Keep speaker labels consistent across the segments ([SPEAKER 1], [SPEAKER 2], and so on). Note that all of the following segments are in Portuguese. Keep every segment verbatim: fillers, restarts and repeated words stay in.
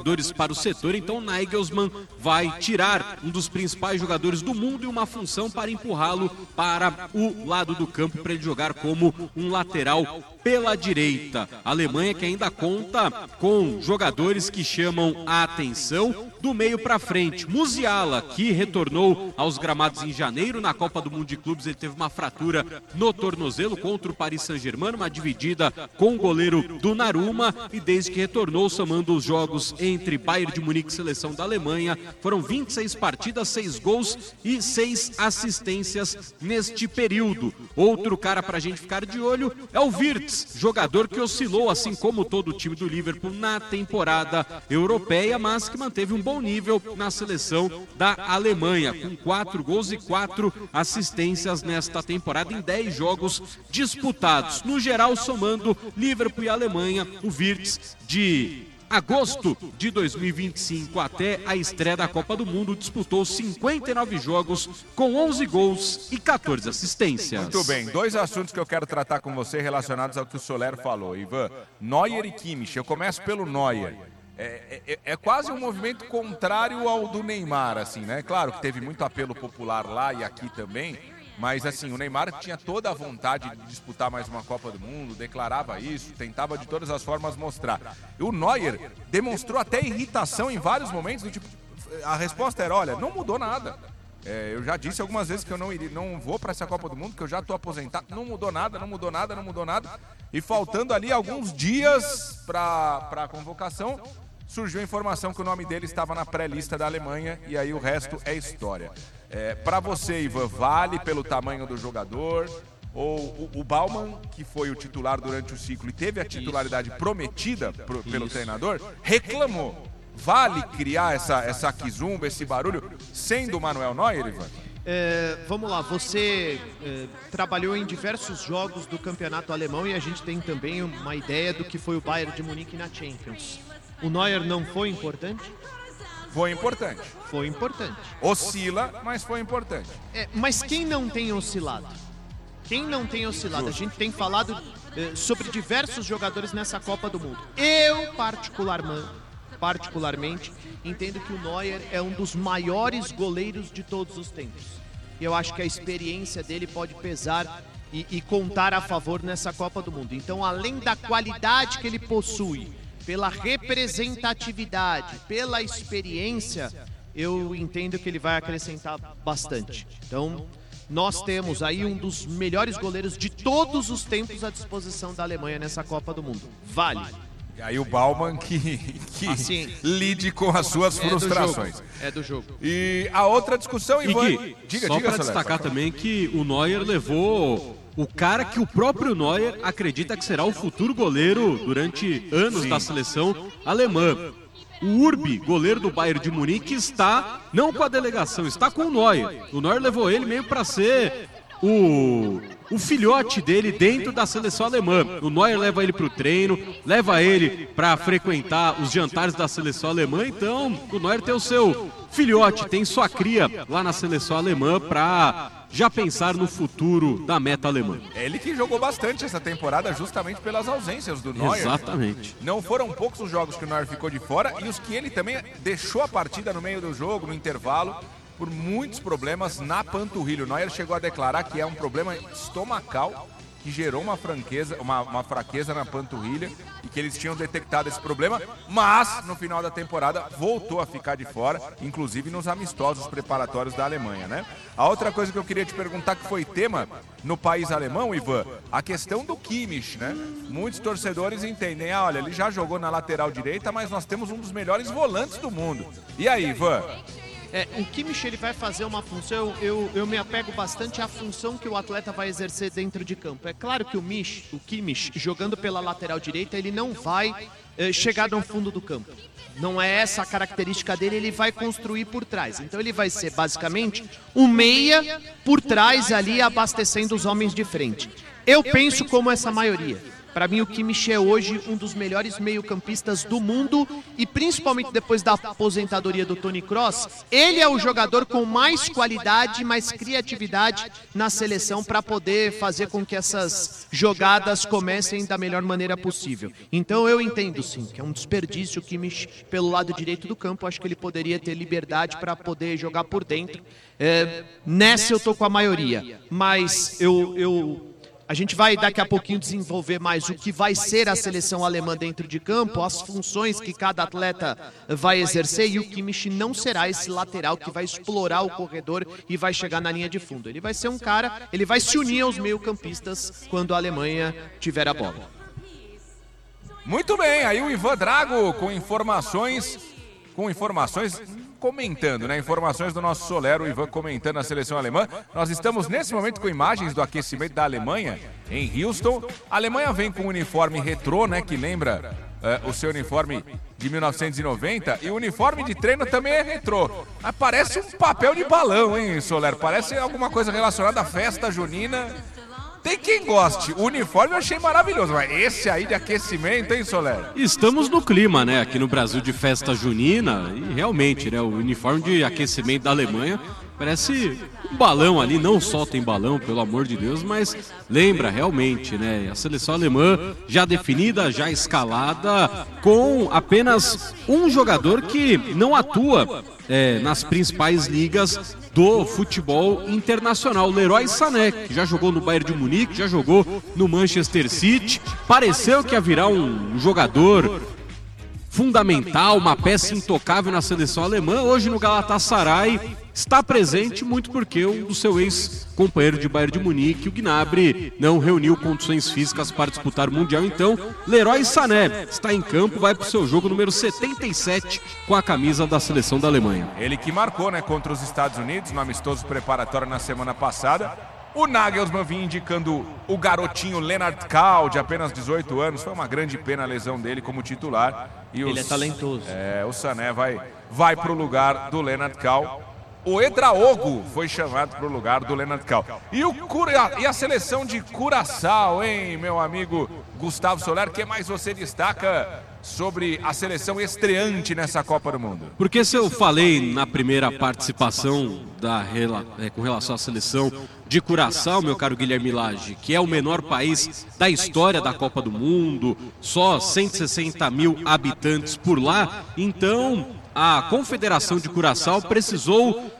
[SPEAKER 1] jogadores para o setor, então Nagelsmann vai tirar um dos principais jogadores do mundo e uma função para empurrá-lo para o lado do campo para ele jogar como um lateral pela direita. A Alemanha que ainda conta com jogadores que chamam a atenção do meio para frente. Musiala, que retornou aos gramados em janeiro na Copa do Mundo de Clubes, ele teve uma fratura no tornozelo contra o Paris Saint-Germain, uma dividida com o goleiro do Naruma, e desde que retornou, somando os jogos entre Bayern de Munique e Seleção da Alemanha, foram vinte e seis partidas, seis gols e seis assistências neste período. Outro cara para a gente ficar de olho é o Wirtz, jogador que oscilou, assim como todo o time do Liverpool, na temporada europeia, mas que manteve um bom nível na seleção da Alemanha, com quatro gols e quatro assistências nesta temporada em dez jogos disputados. No geral, somando Liverpool e Alemanha, o Wirtz de agosto de dois mil e vinte e cinco até a estreia da Copa do Mundo disputou cinquenta e nove jogos com onze gols e quatorze assistências.
[SPEAKER 2] Muito bem, dois assuntos que eu quero tratar com você relacionados ao que o Soler falou, Ivan. Neuer e Kimmich. Eu começo pelo Neuer. É, é, é quase um movimento contrário ao do Neymar, assim, né? Claro que teve muito apelo popular lá e aqui também, mas assim, o Neymar tinha toda a vontade de disputar mais uma Copa do Mundo, declarava isso, tentava de todas as formas mostrar. E o Neuer demonstrou até irritação em vários momentos, do tipo, a resposta era, olha, não mudou nada. É, eu já disse algumas vezes que eu não, iria, não vou para essa Copa do Mundo, que eu já estou aposentado. Não mudou nada, não mudou nada, não mudou nada. E faltando ali alguns dias para a convocação, surgiu a informação que o nome dele estava na pré-lista da Alemanha e aí o resto é história. É, para você, Ivan, vale pelo tamanho do jogador? Ou o, o Baumann, que foi o titular durante o ciclo e teve a titularidade Isso. prometida pro, pelo Isso. treinador, reclamou. Vale criar essa, essa quizumba, esse barulho, sendo o Manuel Neuer, Ivan?
[SPEAKER 3] É, vamos lá, você é, trabalhou em diversos jogos do campeonato alemão e a gente tem também uma ideia do que foi o Bayern de Munique na Champions. O Neuer não foi importante?
[SPEAKER 2] Foi importante.
[SPEAKER 3] Foi importante.
[SPEAKER 2] Oscila, mas foi importante.
[SPEAKER 3] É, mas quem não tem oscilado? Quem não tem oscilado? A gente tem falado é, sobre diversos jogadores nessa Copa do Mundo. Eu, particularmente, particularmente, entendo que o Neuer é um dos maiores goleiros de todos os tempos. E eu acho que a experiência dele pode pesar e, e contar a favor nessa Copa do Mundo. Então, além da qualidade que ele possui, pela representatividade, pela experiência, eu entendo que ele vai acrescentar bastante. Então, nós temos aí um dos melhores goleiros de todos os tempos à disposição da Alemanha nessa Copa do Mundo. Vale.
[SPEAKER 2] E aí o Baumann que, que assim, lide com as suas é frustrações.
[SPEAKER 3] Do é do jogo.
[SPEAKER 2] E a outra discussão, Ivan...
[SPEAKER 1] E Gui,
[SPEAKER 2] diga,
[SPEAKER 1] só
[SPEAKER 2] diga,
[SPEAKER 1] para destacar também que o Neuer levou o cara que o próprio Neuer acredita que será o futuro goleiro durante anos Sim. da seleção alemã. O Urbi, goleiro do Bayern de Munique, está não com a delegação, está com o Neuer. O Neuer levou ele mesmo para ser o, o filhote dele dentro da seleção alemã. O Neuer leva ele para o treino, leva ele para frequentar os jantares da seleção alemã. Então, o Neuer tem o seu filhote, tem sua cria lá na seleção alemã para já pensar no futuro da meta alemã.
[SPEAKER 2] É ele que jogou bastante essa temporada justamente pelas ausências do Neuer.
[SPEAKER 1] Exatamente.
[SPEAKER 2] Não foram poucos os jogos que o Neuer ficou de fora e os que ele também deixou a partida no meio do jogo, no intervalo, por muitos problemas na panturrilha. O Neuer chegou a declarar que é um problema estomacal que gerou uma, franqueza, uma, uma fraqueza na panturrilha e que eles tinham detectado esse problema, mas no final da temporada voltou a ficar de fora, inclusive nos amistosos preparatórios da Alemanha, né? A outra coisa que eu queria te perguntar, que foi tema no país alemão, Ivan, a questão do Kimmich, né? Muitos torcedores entendem, ah, olha, ele já jogou na lateral direita, mas nós temos um dos melhores volantes do mundo. E aí, Ivan?
[SPEAKER 3] É, o Kimmich ele vai fazer uma função, eu, eu me apego bastante à função que o atleta vai exercer dentro de campo. É claro que o, Mich, o Kimmich, jogando pela lateral direita, ele não vai é, chegar no fundo do campo. Não é essa a característica dele, ele vai construir por trás. Então ele vai ser basicamente um meia por trás ali, abastecendo os homens de frente. Eu penso como essa maioria. Para mim, o Kimmich é hoje um dos melhores meio-campistas do mundo e principalmente depois da aposentadoria do Toni Kroos, ele é o jogador com mais qualidade, mais criatividade na seleção para poder fazer com que essas jogadas comecem da melhor maneira possível. Então eu entendo sim que é um desperdício o Kimmich pelo lado direito do campo. Acho que ele poderia ter liberdade para poder jogar por dentro. É, nessa eu tô com a maioria, mas eu... eu A gente vai daqui a pouquinho desenvolver mais o que vai ser a seleção alemã dentro de campo, as funções que cada atleta vai exercer, e o Kimmich não será esse lateral que vai explorar o corredor e vai chegar na linha de fundo. Ele vai ser um cara, ele vai se unir aos meio-campistas quando a Alemanha tiver a bola.
[SPEAKER 2] Muito bem, aí o Ivan Drago com informações, com informações... comentando, né? Informações do nosso Soler, o Ivan comentando a seleção alemã. Nós estamos nesse momento com imagens do aquecimento da Alemanha em Houston. A Alemanha vem com um uniforme retrô, né? Que lembra uh, o seu uniforme de mil novecentos e noventa. E o uniforme de treino também é retrô. Mas parece um papel de balão, hein, Soler? Parece alguma coisa relacionada à festa junina. Tem quem goste. O uniforme eu achei maravilhoso, mas esse aí de aquecimento, hein, Soler?
[SPEAKER 1] Estamos no clima, né, aqui no Brasil de festa junina, e realmente, né, o uniforme de aquecimento da Alemanha parece um balão ali, não só tem balão, pelo amor de Deus, mas lembra realmente, né, a seleção alemã já definida, já escalada, com apenas um jogador que não atua é, nas principais ligas do futebol internacional, Leroy Sané, que já jogou no Bayern de Munique, já jogou no Manchester City, pareceu que ia virar um jogador fundamental, uma peça intocável na seleção alemã. Hoje no Galatasaray está presente muito porque um do seu ex-companheiro de Bayern de Munique, o Gnabry, não reuniu condições físicas para disputar o Mundial. Então, Leroy Sané está em campo, vai para o seu jogo número setenta e sete com a camisa da seleção da Alemanha.
[SPEAKER 2] Ele que marcou, né, contra os Estados Unidos no amistoso preparatório na semana passada. O Nagelsmann vinha indicando o garotinho Lennart Kau, de apenas dezoito anos. Foi uma grande pena a lesão dele como titular. E os,
[SPEAKER 3] Ele é talentoso.
[SPEAKER 2] É, o Sané vai, vai para o lugar do Lennart Kau. O Edraogo foi chamado para o lugar do Lennart Kau. E, o Cura... e a seleção de Curaçao, hein, meu amigo Gustavo Soler? O que mais você destaca sobre a seleção estreante nessa Copa do Mundo?
[SPEAKER 1] Porque se eu falei na primeira participação da, é, com relação à seleção de Curaçao, meu caro Guilherme Lage, que é o menor país da história da Copa do Mundo, só cento e sessenta mil habitantes por lá, então a Confederação de Curaçao precisou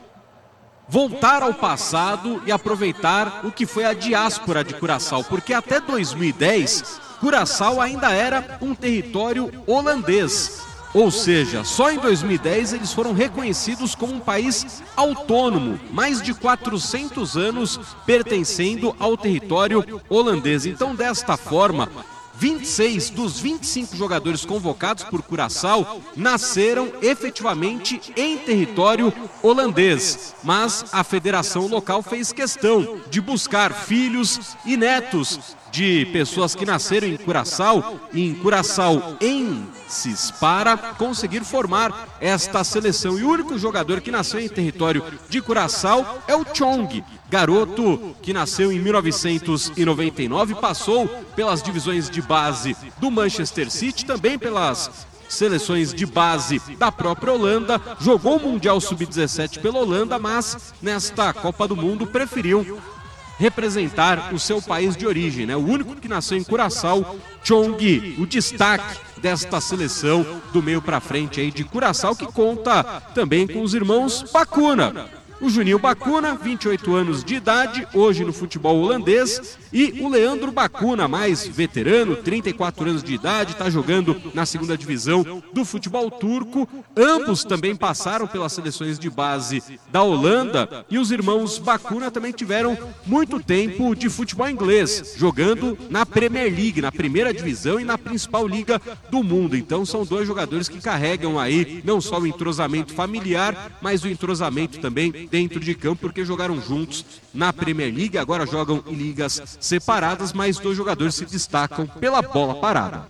[SPEAKER 1] voltar ao passado e aproveitar o que foi a diáspora de Curaçao, porque até dois mil e dez, Curaçao ainda era um território holandês. Ou seja, só em dois mil e dez eles foram reconhecidos como um país autônomo, mais de quatrocentos anos pertencendo ao território holandês. Então, desta forma, vinte e seis dos vinte e cinco jogadores convocados por Curaçao nasceram efetivamente em território holandês, mas a federação local fez questão de buscar filhos e netos de pessoas que nasceram em Curaçao e em Curaçaoenses para conseguir formar esta seleção. E o único jogador que nasceu em território de Curaçao é o Chong, garoto que nasceu em mil novecentos e noventa e nove, passou pelas divisões de base do Manchester City, também pelas seleções de base da própria Holanda, jogou o Mundial sub dezessete pela Holanda, mas nesta Copa do Mundo preferiu representar o seu país de origem, né? O único que nasceu em Curaçao, Chong, o destaque desta seleção do meio para frente aí de Curaçao, que conta também com os irmãos Bacuna. O Juninho Bacuna, vinte e oito anos de idade, hoje no futebol holandês, e o Leandro Bacuna, mais veterano, trinta e quatro anos de idade, está jogando na segunda divisão do futebol turco. Ambos também passaram pelas seleções de base da Holanda, e os irmãos Bacuna também tiveram muito tempo de futebol inglês, jogando na Premier League, na primeira divisão e na principal liga do mundo. Então são dois jogadores que carregam aí não só o entrosamento familiar, mas o entrosamento também dentro de campo, porque jogaram juntos na Premier League, agora jogam em ligas separadas, mas dois jogadores se destacam pela bola parada.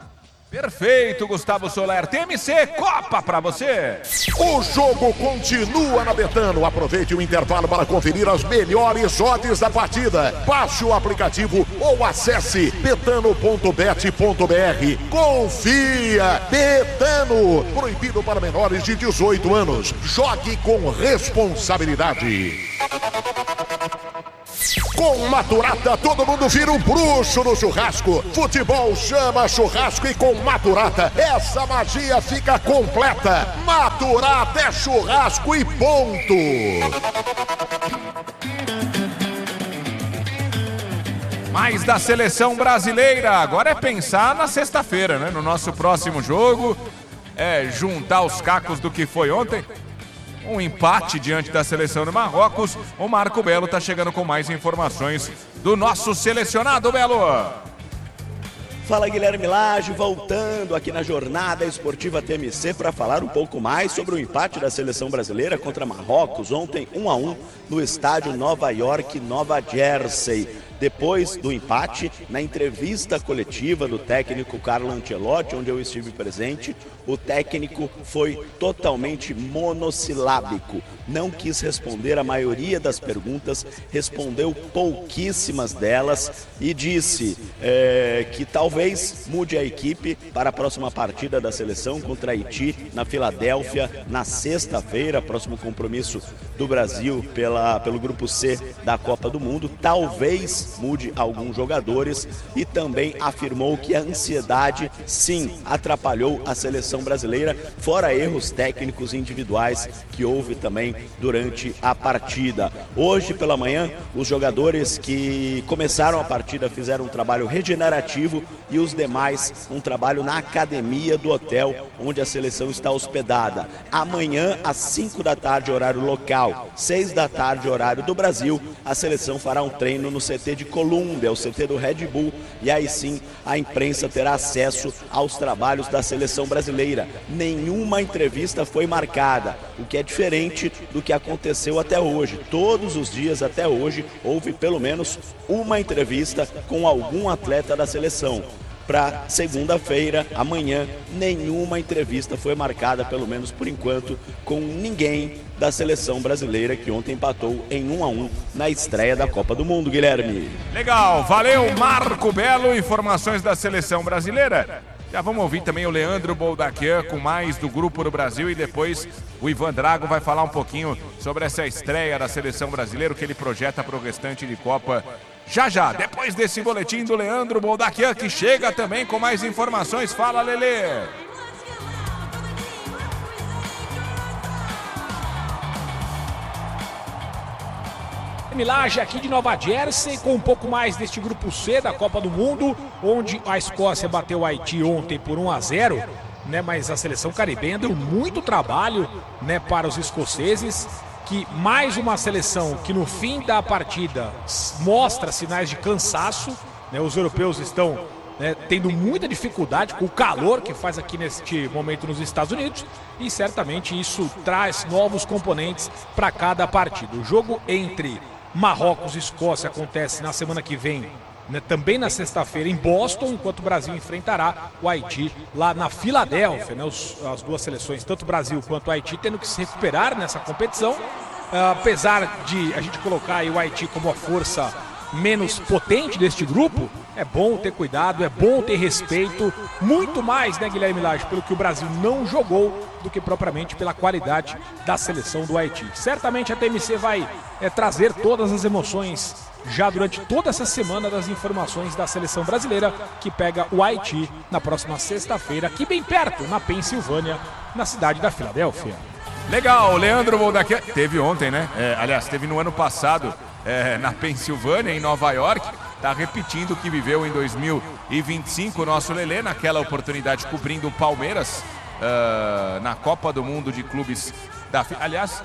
[SPEAKER 2] Perfeito, Gustavo Soler. T M C, Copa pra você.
[SPEAKER 4] O jogo continua na Betano. Aproveite o intervalo para conferir as melhores odds da partida. Baixe o aplicativo ou acesse betano ponto bet ponto br. Confia! Betano. Proibido para menores de dezoito anos. Jogue com responsabilidade. Com Maturata, todo mundo vira um bruxo no churrasco. Futebol chama churrasco e com Maturata, essa magia fica completa. Maturata é churrasco e ponto.
[SPEAKER 2] Mais da seleção brasileira. Agora é pensar na sexta-feira, né? No nosso próximo jogo. É juntar os cacos do que foi ontem. Um empate diante da seleção do Marrocos. O Marco Belo está chegando com mais informações do nosso selecionado, Belo.
[SPEAKER 5] Fala, Guilherme Lage, voltando aqui na Jornada Esportiva T M C para falar um pouco mais sobre o empate da seleção brasileira contra Marrocos ontem, um a um, no estádio Nova York, Nova Jersey. Depois do empate, na entrevista coletiva do técnico Carlo Ancelotti, onde eu estive presente, o técnico foi totalmente monossilábico. Não quis responder a maioria das perguntas, respondeu pouquíssimas delas e disse é, que talvez mude a equipe para a próxima partida da seleção contra Haiti, na Filadélfia, na sexta-feira, próximo compromisso do Brasil pela, pelo Grupo C da Copa do Mundo. Talvez mude alguns jogadores e também afirmou que a ansiedade, sim, atrapalhou a seleção brasileira, fora erros técnicos individuais que houve também durante a partida. Hoje pela manhã, os jogadores que começaram a partida fizeram um trabalho regenerativo e os demais um trabalho na academia do hotel onde a seleção está hospedada. Amanhã, às cinco da tarde, horário local, seis da tarde, horário do Brasil, a seleção fará um treino no C T de Colômbia, o C T do Red Bull, e aí sim a imprensa terá acesso aos trabalhos da seleção brasileira. Nenhuma entrevista foi marcada, o que é diferente do que aconteceu até hoje. Todos os dias até hoje houve pelo menos uma entrevista com algum atleta da seleção. Para segunda-feira, amanhã, nenhuma entrevista foi marcada, pelo menos por enquanto, com ninguém da seleção brasileira, que ontem empatou em um a um na estreia da Copa do Mundo, Guilherme.
[SPEAKER 2] Legal, valeu Marco Belo, informações da seleção brasileira. Já vamos ouvir também o Leandro Boldaquian com mais do Grupo do Brasil e depois o Ivan Drago vai falar um pouquinho sobre essa estreia da seleção brasileira, o que ele projeta para o restante de Copa. Já já, depois desse boletim do Leandro Boldaquian, que chega também com mais informações. Fala, Lelê!
[SPEAKER 6] Milagre aqui de Nova Jersey com um pouco mais deste grupo C da Copa do Mundo, onde a Escócia bateu o Haiti ontem por um a zero, né, mas a seleção caribenha deu muito trabalho, né, para os escoceses, que mais uma seleção que no fim da partida mostra sinais de cansaço, né, os europeus estão, né, tendo muita dificuldade com o calor que faz aqui neste momento nos Estados Unidos e certamente isso traz novos componentes para cada partida. O jogo entre Marrocos e Escócia acontece na semana que vem, né, também na sexta-feira em Boston, enquanto o Brasil enfrentará o Haiti lá na Filadélfia, né, os, as duas seleções, tanto o Brasil quanto o Haiti, tendo que se recuperar nessa competição, uh, apesar de a gente colocar aí o Haiti como a força menos potente deste grupo, é bom ter cuidado, é bom ter respeito, muito mais, né, Guilherme Lage, pelo que o Brasil não jogou do que propriamente pela qualidade da seleção do Haiti. Certamente a T M C vai é, trazer todas as emoções já durante toda essa semana das informações da seleção brasileira, que pega o Haiti na próxima sexta-feira, aqui bem perto, na Pensilvânia, na cidade da Filadélfia.
[SPEAKER 2] Legal, Leandro Boldaquian, teve ontem, né? É, aliás, teve no ano passado, é, na Pensilvânia, em Nova York. Tá repetindo o que viveu em dois mil e vinte e cinco o nosso Lelê, naquela oportunidade cobrindo o Palmeiras uh, na Copa do Mundo de Clubes da FIFA. Aliás,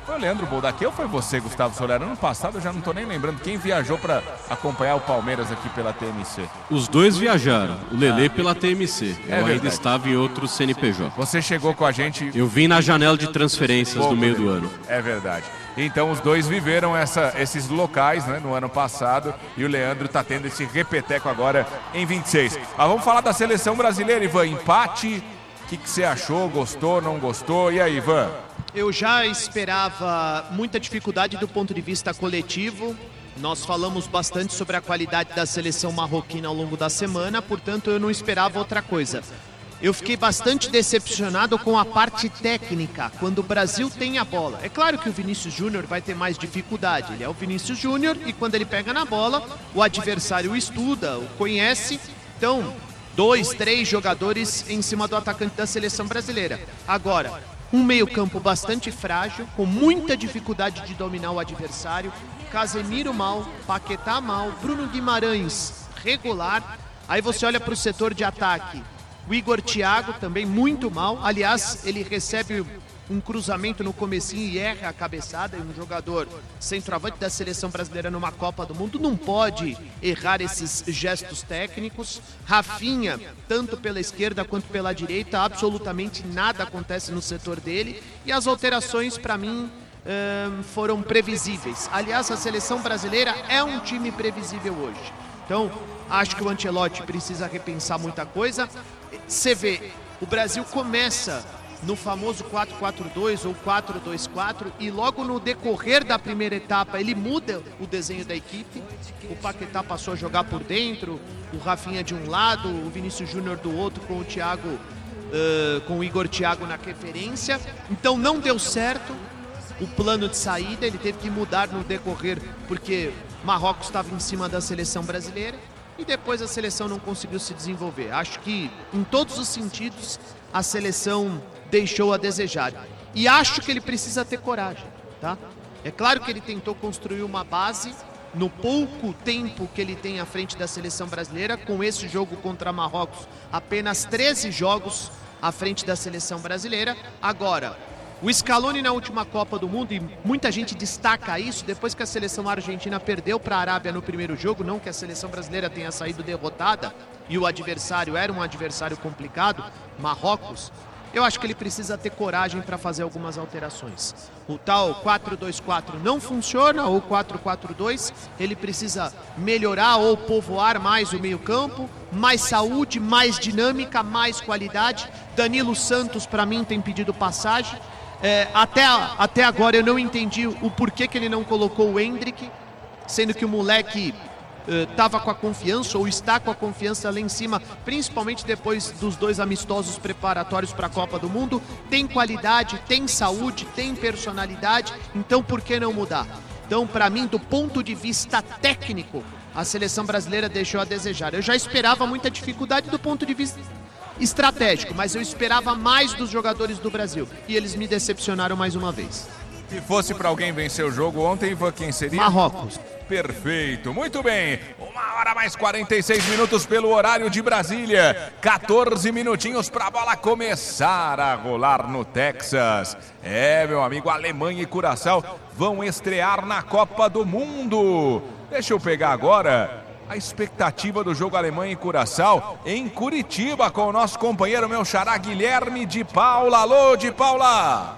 [SPEAKER 2] Foi o Leandro Boldaqui ou foi você, Gustavo Soler? Ano passado eu já não tô nem lembrando quem viajou para acompanhar o Palmeiras aqui pela T M C.
[SPEAKER 1] Os dois viajaram, o Lelê ah. pela T M C.
[SPEAKER 2] É
[SPEAKER 1] eu
[SPEAKER 2] verdade.
[SPEAKER 1] ainda estava em outro C N P J.
[SPEAKER 2] Você chegou com a gente...
[SPEAKER 1] Eu vim na janela de transferências
[SPEAKER 2] Pô,
[SPEAKER 1] no meio
[SPEAKER 2] Deus.
[SPEAKER 1] do ano.
[SPEAKER 2] É verdade. Então os dois viveram essa, esses locais, né, no ano passado, e o Leandro tá tendo esse repeteco agora em vinte e seis. Mas vamos falar da seleção brasileira, Ivan. Empate, o que, que você achou? Gostou, não gostou? E aí, Ivan?
[SPEAKER 3] Eu já esperava muita dificuldade do ponto de vista coletivo. Nós falamos bastante sobre a qualidade da seleção marroquina ao longo da semana, portanto eu não esperava outra coisa. Eu fiquei bastante decepcionado com a parte técnica, quando o Brasil tem a bola. É claro que o Vinícius Júnior vai ter mais dificuldade, ele é o Vinícius Júnior e quando ele pega na bola, o adversário o estuda, o conhece. Então, dois, três jogadores em cima do atacante da seleção brasileira. Agora, um meio-campo bastante frágil, com muita dificuldade de dominar o adversário. Casemiro mal, Paquetá mal, Bruno Guimarães regular. Aí você olha para o setor de ataque. O Igor Thiago também muito mal. Aliás, ele recebe um cruzamento no comecinho e erra a cabeçada. E um jogador centroavante da seleção brasileira numa Copa do Mundo não pode errar esses gestos técnicos. Rafinha, tanto pela esquerda quanto pela direita, absolutamente nada acontece no setor dele. E as alterações, para mim, hum, foram previsíveis. Aliás, a seleção brasileira é um time previsível hoje. Então, acho que o Ancelotti precisa repensar muita coisa. Você vê, o Brasil começa no famoso quatro quatro dois ou quatro dois quatro e logo no decorrer da primeira etapa ele muda o desenho da equipe. O Paquetá passou a jogar por dentro, o Rafinha de um lado, o Vinícius Júnior do outro, com o Thiago, uh, com o Igor Thiago na referência. Então não deu certo o plano de saída, ele teve que mudar no decorrer porque Marrocos estava em cima da seleção brasileira. E depois a seleção não conseguiu se desenvolver. Acho que, em todos os sentidos, a seleção deixou a desejar. E acho que ele precisa ter coragem, tá? É claro que ele tentou construir uma base no pouco tempo que ele tem à frente da seleção brasileira. Com esse jogo contra Marrocos, apenas treze jogos à frente da seleção brasileira. Agora, o Scaloni na última Copa do Mundo, e muita gente destaca isso, depois que a seleção argentina perdeu para a Arábia no primeiro jogo, não que a seleção brasileira tenha saído derrotada, e o adversário era um adversário complicado, Marrocos, eu acho que ele precisa ter coragem para fazer algumas alterações. O tal quatro dois quatro não funciona, ou quatro quatro dois, ele precisa melhorar ou povoar mais o meio-campo, mais saúde, mais dinâmica, mais qualidade. Danilo Santos, para mim, tem pedido passagem. É, até, até agora eu não entendi o porquê que ele não colocou o Endrick, sendo que o moleque estava uh, com a confiança ou está com a confiança lá em cima, principalmente depois dos dois amistosos preparatórios para a Copa do Mundo. Tem qualidade, tem saúde, tem personalidade, então por que não mudar? Então, para mim, do ponto de vista técnico, a seleção brasileira deixou a desejar. Eu já esperava muita dificuldade do ponto de vista estratégico, mas eu esperava mais dos jogadores do Brasil e eles me decepcionaram mais uma vez.
[SPEAKER 2] Se fosse para alguém vencer o jogo ontem, quem seria?
[SPEAKER 3] Marrocos.
[SPEAKER 2] Perfeito, muito bem. Uma hora mais quarenta e seis minutos pelo horário de Brasília. quatorze minutinhos para a bola começar a rolar no Texas. É, meu amigo, Alemanha e Curaçao vão estrear na Copa do Mundo. Deixa eu pegar agora a expectativa do jogo Alemanha e Curaçao em Curitiba com o nosso companheiro, meu xará Guilherme de Paula. Alô, de Paula!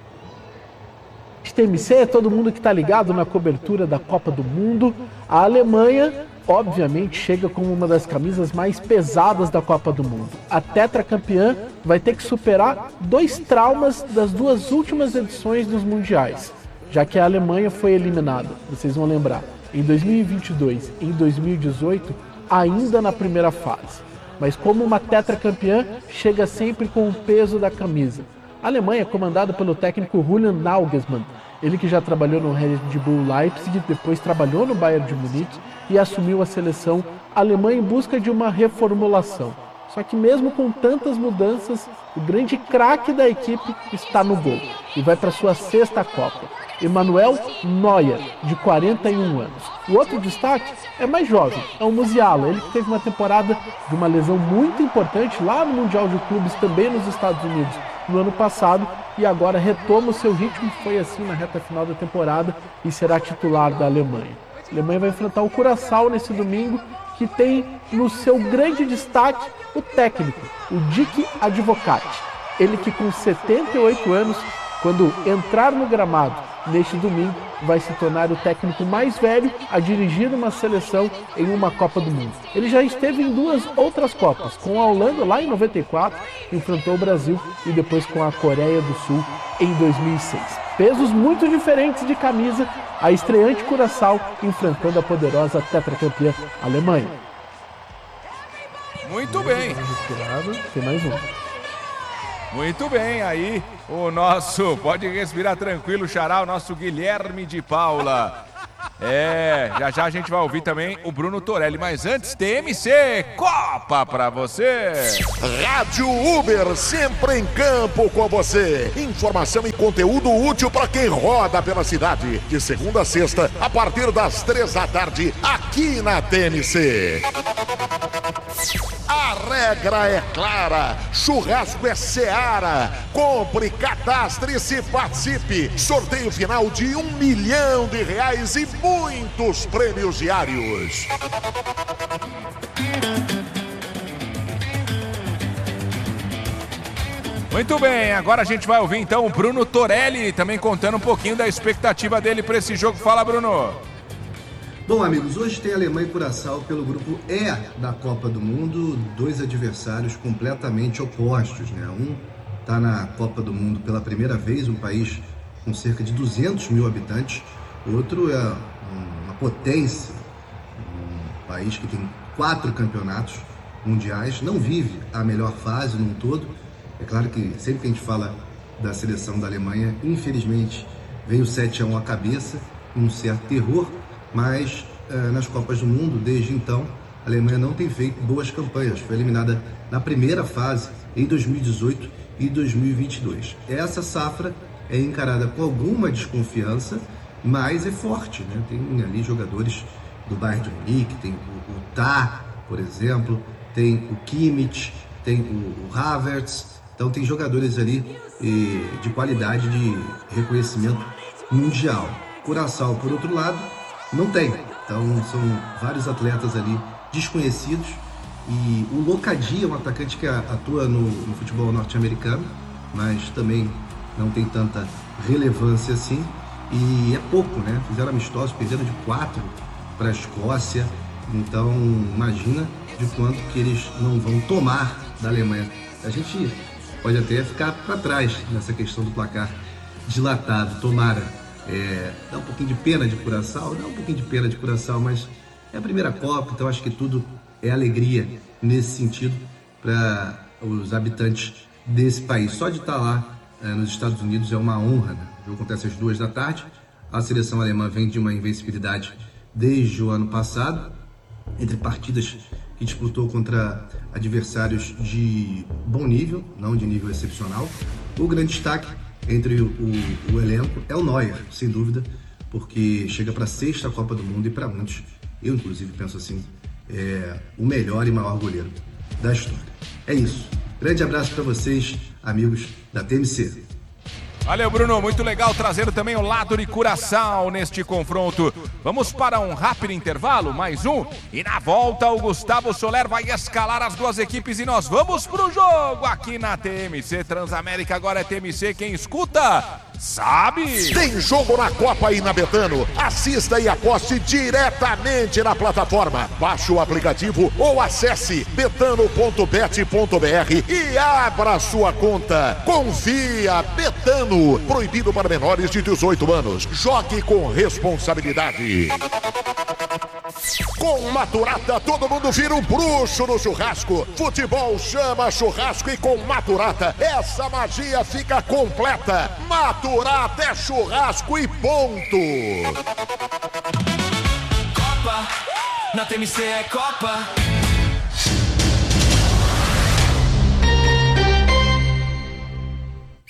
[SPEAKER 7] T M C é todo mundo que está ligado na cobertura da Copa do Mundo. A Alemanha, obviamente, chega como uma das camisas mais pesadas da Copa do Mundo. A tetracampeã vai ter que superar dois traumas das duas últimas edições dos Mundiais, já que a Alemanha foi eliminada, vocês vão lembrar, em dois mil e vinte e dois e em dois mil e dezoito, ainda na primeira fase. Mas como uma tetracampeã, chega sempre com o peso da camisa. A Alemanha é comandada pelo técnico Julian Nagelsmann, ele que já trabalhou no Red Bull Leipzig, depois trabalhou no Bayern de Munique e assumiu a seleção alemã em busca de uma reformulação. Só que mesmo com tantas mudanças, o grande craque da equipe está no gol e vai para sua sexta Copa. Emmanuel Neuer, de quarenta e um anos. O outro destaque é mais jovem, é o Musiala, ele que teve uma temporada de uma lesão muito importante lá no Mundial de Clubes, também nos Estados Unidos, no ano passado, e agora retoma o seu ritmo, foi assim na reta final da temporada, e será titular da Alemanha. A Alemanha vai enfrentar o Curaçao nesse domingo, que tem no seu grande destaque o técnico, o Dick Advocaat. Ele que com setenta e oito anos, quando entrar no gramado neste domingo, vai se tornar o técnico mais velho a dirigir uma seleção em uma Copa do Mundo. Ele já esteve em duas outras Copas, com a Holanda lá em noventa e quatro, enfrentou o Brasil, e depois com a Coreia do Sul em dois mil e seis. Pesos muito diferentes de camisa, a estreante Curaçao enfrentando a poderosa tetracampeã Alemanha.
[SPEAKER 2] Muito bem.
[SPEAKER 7] Tem mais um.
[SPEAKER 2] Muito bem, aí o nosso, pode respirar tranquilo, xará, o nosso Guilherme de Paula. É, já já a gente vai ouvir também o Bruno Torelli, mas antes, T M C, Copa pra você.
[SPEAKER 4] Rádio Uber, sempre em campo com você. Informação e conteúdo útil para quem roda pela cidade. De segunda a sexta, a partir das três da tarde, aqui na T M C. A regra é clara, churrasco é Seara. Compre, cadastre-se, participe. Sorteio final de um milhão de reais e muitos prêmios diários.
[SPEAKER 2] Muito bem, agora a gente vai ouvir então o Bruno Torelli, também contando um pouquinho da expectativa dele para esse jogo. Fala, Bruno.
[SPEAKER 8] Bom, amigos, hoje tem Alemanha e Curaçao pelo grupo E da Copa do Mundo, dois adversários completamente opostos, né? Um está na Copa do Mundo pela primeira vez, um país com cerca de duzentos mil habitantes, o outro é uma potência, um país que tem quatro campeonatos mundiais, não vive a melhor fase num todo. É claro que sempre que a gente fala da seleção da Alemanha, infelizmente, vem o sete a um à cabeça, um certo terror, mas uh, nas Copas do Mundo, desde então, a Alemanha não tem feito boas campanhas. Foi eliminada na primeira fase em dois mil e dezoito e dois mil e vinte e dois. Essa safra é encarada com alguma desconfiança, mas é forte, né? Tem ali jogadores do Bayern de Munique, tem o, o Tah, por exemplo, tem o Kimmich, tem o, o Havertz, então tem jogadores ali eh, de qualidade, de reconhecimento mundial. Curaçao, por outro lado, não tem. Então são vários atletas ali desconhecidos, e o Locadia é um atacante que atua no, no futebol norte-americano, mas também não tem tanta relevância assim, e é pouco, né? Fizeram amistosos, perderam de quatro para a Escócia, então imagina de quanto que eles não vão tomar da Alemanha. A gente pode até ficar para trás nessa questão do placar dilatado, tomara. É, dá um pouquinho de pena de Curaçao, dá um pouquinho de pena de Curaçao, mas é a primeira Copa, então acho que tudo é alegria nesse sentido para os habitantes desse país. Só de estar lá é, nos Estados Unidos é uma honra, né? O jogo acontece às duas da tarde, a seleção alemã vem de uma invencibilidade desde o ano passado, entre partidas que disputou contra adversários de bom nível, não de nível excepcional. O grande destaque entre o, o, o elenco é o Neuer, sem dúvida, porque chega para a sexta Copa do Mundo e para muitos, eu inclusive penso assim, é o melhor e maior goleiro da história. É isso. Grande abraço para vocês, amigos da T M C.
[SPEAKER 2] Valeu, Bruno. Muito legal trazer também o lado de Curaçao neste confronto. Vamos para um rápido intervalo, mais um. E na volta o Gustavo Soler vai escalar as duas equipes e nós vamos pro jogo aqui na T M C Transamérica. Agora é T M C, quem escuta sabe.
[SPEAKER 4] Tem jogo na Copa aí na Betano. Assista e aposte diretamente na plataforma. Baixe o aplicativo ou acesse betano ponto bet ponto br e abra sua conta. Confia, Betano. Proibido para menores de dezoito anos. Jogue com responsabilidade. Com Maturata, todo mundo vira um bruxo no churrasco. Futebol chama churrasco e com Maturata, essa magia fica completa. Maturata é churrasco e ponto.
[SPEAKER 9] Copa, na T M C é Copa.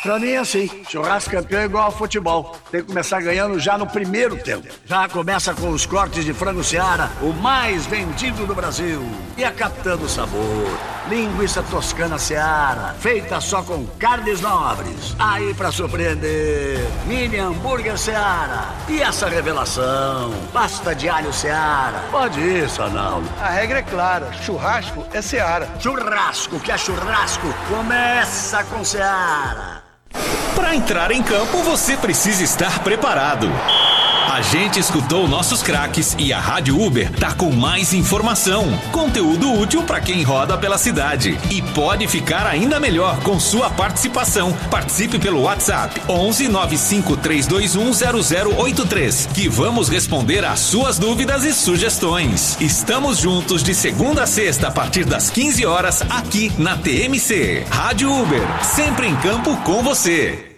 [SPEAKER 9] Pra mim é assim, churrasco campeão é igual ao futebol. Tem que começar ganhando já no primeiro tempo. Já começa com os cortes de frango Seara, o mais vendido do Brasil. E a Capitã do Sabor, linguiça toscana Seara, feita só com carnes nobres. Aí pra surpreender, mini hambúrguer Seara. E essa revelação, pasta de alho Seara. Pode ir, Sanaldo.
[SPEAKER 10] A regra é clara, churrasco é Seara.
[SPEAKER 9] Churrasco que é churrasco, começa com Seara.
[SPEAKER 11] Para entrar em campo, você precisa estar preparado. A gente escutou nossos craques e a Rádio Uber tá com mais informação, conteúdo útil para quem roda pela cidade. E pode ficar ainda melhor com sua participação. Participe pelo WhatsApp onze nove cinco três dois um zero zero oito três, que vamos responder às suas dúvidas e sugestões. Estamos juntos de segunda a sexta a partir das quinze horas aqui na T M C. Rádio Uber, sempre em campo com você.